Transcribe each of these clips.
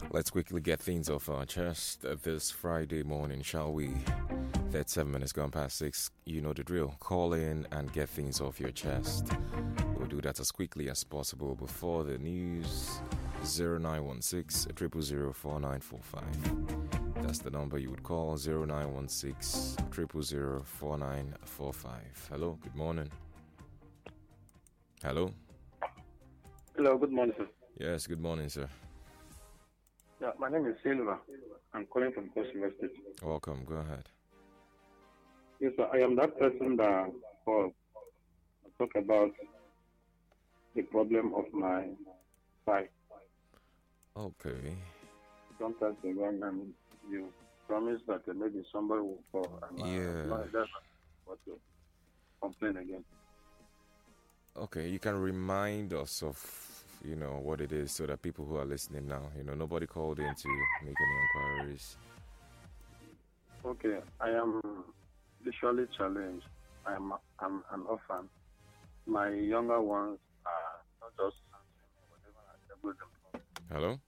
Let's quickly get things off our chest this Friday morning, shall we? 37 minutes gone past 6. You know the drill. Call in and get things off your chest. We'll do that as quickly as possible before the news. 0916 000 4945. That's the number you would call. 0916 000 4945. Hello, good morning. Hello. Hello, good morning, sir. Yes, good morning, sir. Yeah, my name is Silva. I'm calling from Coast River State. Welcome, go ahead. Yes, sir. I am that person that called to talk about the problem of my side. Okay. Sometimes when you promise that maybe somebody will call, and that's what to complain again. Okay, you can remind us of what it is so that people who are listening now, nobody called in to make any inquiries. Okay, I am visually challenged. I'm an orphan. My younger ones are not just whatever I tell them. Hello?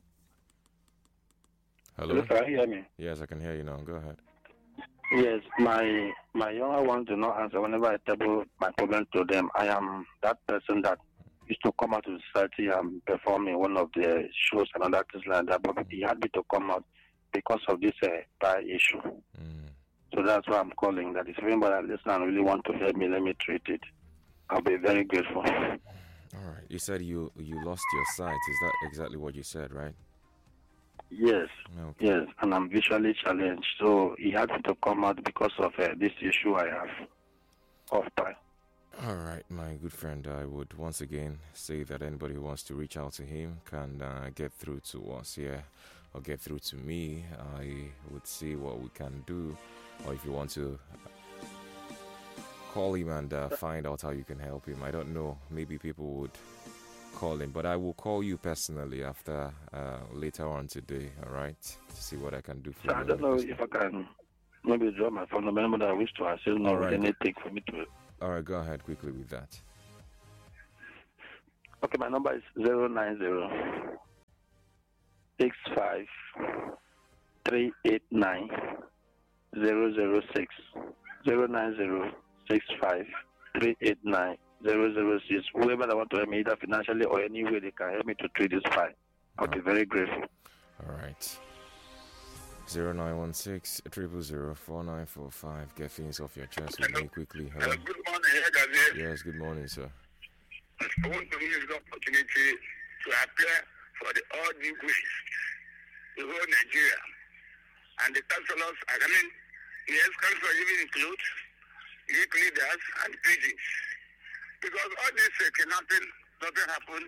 Hello, can you hear me? Yes, I can hear you now. Go ahead. Yes, my younger ones do not answer whenever I table my problem to them. I am that person that used to come out to society and perform in one of the shows and other things like that, but he had me to come out because of this prior issue. So that's why I'm calling. That if anybody listen and really want to help me, let me treat it. I'll be very grateful. All right. You said you lost your sight. Is that exactly what you said, right? Yes. Okay. Yes, and I'm visually challenged. So he had me to come out because of this issue I have of time. All right, my good friend, I would once again say that anybody who wants to reach out to him can get through to us here or get through to me. I would see what we can do, or if you want to call him and find out how you can help him. I don't know, maybe people would call him, but I will call you personally after later on today, all right, to see what I can do for you. I don't know if I can maybe drop my phone number, but I wish to assist me with anything for me to... All right, go ahead quickly with that. Okay, my number is 090 65 389 006. 090 65 389 006. Whoever that want to help me, either financially or any way they can help me to treat this fine, I'll be very grateful. All right. 0916 000 4945. Get things off your chest with me quickly. Hello. Good morning, Yes, good morning, sir. I want to use the opportunity to apply for the all degrees, the whole Nigeria, and the councillors. Yes, councillors even include youth leaders and PGs, because all this kidnapping doesn't happen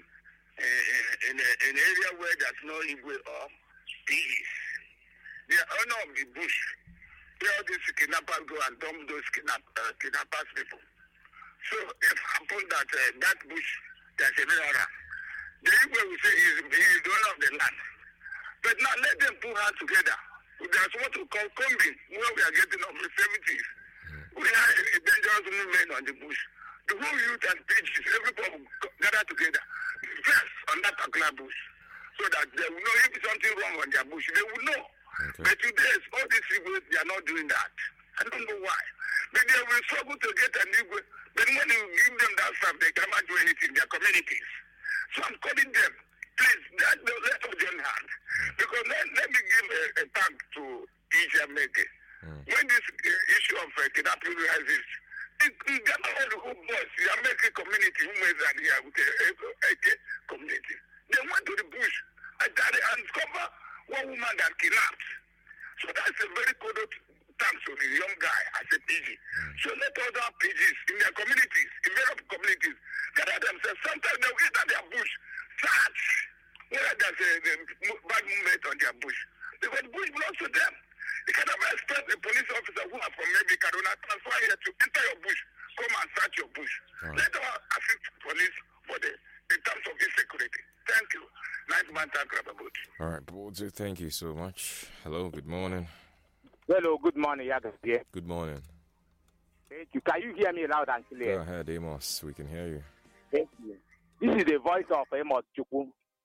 in an area where there's no Igwe or PGs. The owner of the bush, where all these kidnappers go and dump those kidnappers people. So if happen that that bush, there's a mineral, the Igwe will say he is the owner of the land. But now let them put hands together. There's what we call combing, where we are getting up in the 70s. We are a dangerous movement on the bush. The whole youth and pages, everybody will gather together, invest on that particular bush, so that they will know if something wrong on their bush. They will know. Okay. But today, all these people, they are not doing that. I don't know why. But they will struggle to get an Igwe. But when you give them that stuff, they cannot do anything in their communities. So I'm calling them, please, let us join hands. Because let me give a thank to Ija Meke. When this issue of kidnapping rises, in Ghana, all the whole boys, the American community, who is here with the community, they went to the bush and discovered one woman that kidnapped. So that's a very good thanks to the young guy as a PG. So let other PGs in their communities, in various communities, gather themselves. Sometimes they will enter their bush, search whether there's a bad movement on their bush. Because the bush belongs to them. You can never expect a police officer who are from maybe Kaduna transfer here to enter your bush, come and search your bush. Right. Let them assist police in terms of insecurity. Thank you. Nice man, all right, Bozo, thank you so much. Hello, good morning. Hello, good morning, Yaga. Yeah. Good morning. Thank you. Can you hear me loud and clear? Go ahead, Amos. We can hear you. Thank you. This is the voice of Amos Chukwu.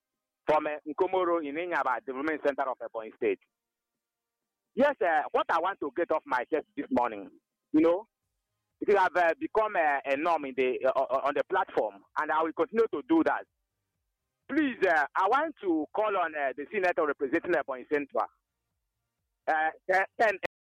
from Nkomoro in Inyaba Development Center of Ebonyi State. Yes, what I want to get off my chest this morning, it have become a norm in on the platform, and I will continue to do that. Please, I want to call on the Senator representing Ebonyi Central.